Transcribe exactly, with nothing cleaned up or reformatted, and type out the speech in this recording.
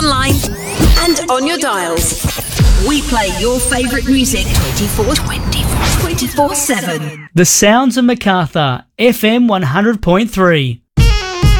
online and on your dials. We play your favourite music twenty-four, twenty-four, twenty-four seven. The Sounds of Macarthur, F M one hundred point three.